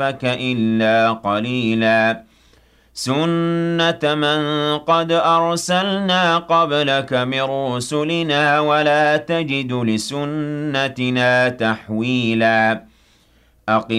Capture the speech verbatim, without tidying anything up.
خَلْفَكَ إِلَّا قَلِيلًا سُنَّةَ مَن قَدْ أَرْسَلْنَا قَبْلَكَ مِن رُّسُلِنَا وَلَا تَجِدُ لِسُنَّتِنَا تَحْوِيلًا